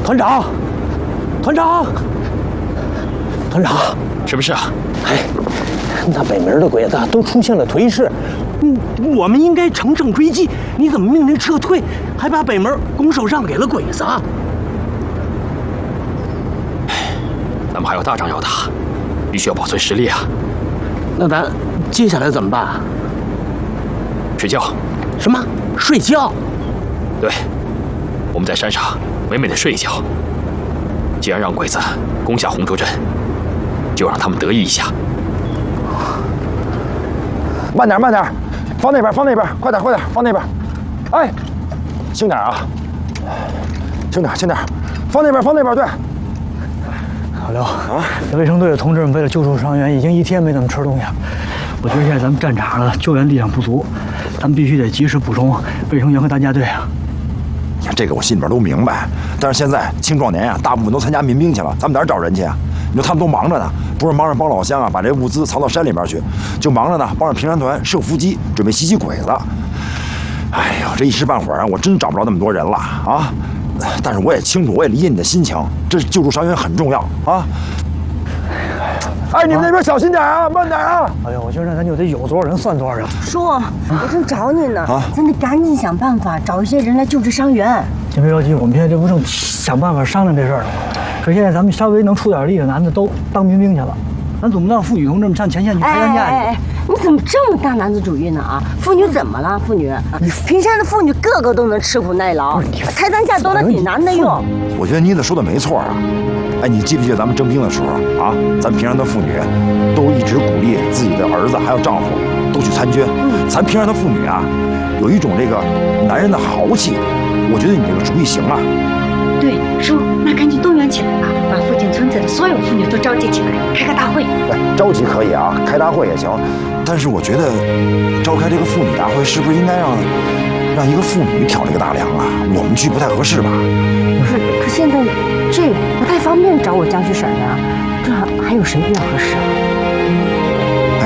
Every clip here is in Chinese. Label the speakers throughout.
Speaker 1: 团长，团长，团长，
Speaker 2: 什么事啊？
Speaker 1: 哎，那北门的鬼子都出现了颓势，我们应该乘胜追击。你怎么命令撤退，还把北门拱手让给了鬼子？
Speaker 2: 咱们还有大仗要打，必须要保存实力啊！
Speaker 1: 那咱接下来怎么办？
Speaker 2: 睡觉。
Speaker 1: 什么？睡觉？
Speaker 2: 对，我们在山上美美的睡一觉。既然让鬼子攻下洪州镇，就让他们得意一下。
Speaker 3: 慢点，慢点，放那边，放那边，快点，快点，放那边。哎，轻点啊，轻点，轻点，放那边，放那边，对。
Speaker 4: 老刘啊，这卫生队的同志们为了救助伤员，已经1天没怎么吃东西了。我觉得现在咱们战场的救援力量不足，咱们必须得及时补充卫生员和担架队啊。
Speaker 3: 你看这个我心里边都明白，但是现在青壮年呀，大部分都参加民兵去了，咱们哪儿找人去啊？你说他们都忙着呢，不是忙着帮老乡啊，把这物资藏到山里边去，就忙着呢帮着平山团设伏击，准备袭击鬼子。哎呦，这一时半会儿啊，我真找不着那么多人了啊！但是我也清楚，我也理解你的心情，这救助伤员很重要啊！哎，你们那边小心点啊，慢点啊！
Speaker 4: 哎呦，我觉得咱就得有多少人算多少人。
Speaker 5: 叔，我正找你呢，咱得赶紧想办法找一些人来救治伤员。
Speaker 4: 先别着急，我们现在这不正想办法商量这事儿呢吗？可现在咱们稍微能出点力的男的都当民兵去了，咱总不让妇女同志们上前线去抬担架去。
Speaker 5: 哎，你怎么这么大男子主义呢啊？妇女怎么了？妇女，平山的妇女个个都能吃苦耐劳，抬担架都能顶男的用。
Speaker 3: 我觉得妮子说的没错啊。哎，你记不记得咱们征兵的时候啊，咱平山的妇女都一直鼓励自己的儿子还有丈夫都去参军。咱平山的妇女啊，有一种这个男人的豪气，我觉得你这个主意行啊。
Speaker 6: 对，叔，那赶紧动员起来吧，把附近村子的所有妇女都召集起来，开个大会。
Speaker 3: 哎，召集可以啊，开大会也行，但是我觉得召开这个妇女大会，是不是应该让一个妇女挑这个大梁啊？我们去不太合适吧？
Speaker 5: 可现在这不太方便找我家去婶呢，这还有谁比较合适啊？
Speaker 3: 哎，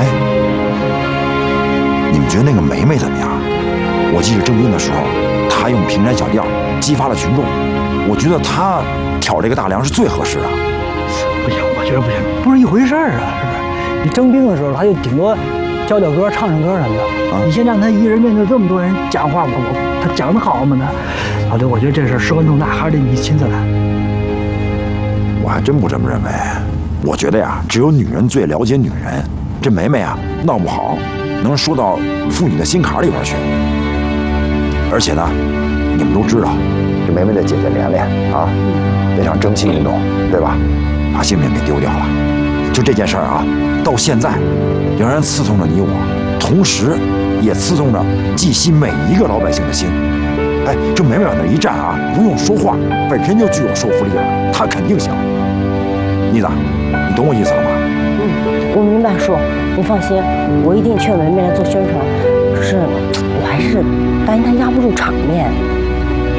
Speaker 3: 你们觉得那个梅梅怎么样？我记得征兵的时候，她用平山小调激发了群众，我觉得她挑这个大梁是最合适的。
Speaker 4: 不行，我觉得不行，不是一回事儿啊，是不是？你征兵的时候，他就顶多教教歌、唱唱歌什么的。你先让他一人面对这么多人讲话，他讲得好吗？老刘，我觉得这事事关重大，还是得你亲自来。
Speaker 3: 我还真不这么认为，我觉得呀，只有女人最了解女人。这梅梅啊，闹不好能说到妇女的心坎里边去。而且呢，你们都知道，这梅梅的姐姐莲莲啊，那场征西运动，对吧？把性命给丢掉了。就这件事儿啊，到现在仍然刺痛着你我，同时也刺痛着冀西每一个老百姓的心。哎，这梅梅往那一站啊，不用说话，本身就具有说服力了，她肯定行。妮子，你懂我意思了吗？
Speaker 5: 我明白，叔，你放心，我一定劝梅梅来做宣传。可是我还是担心她压不住场面。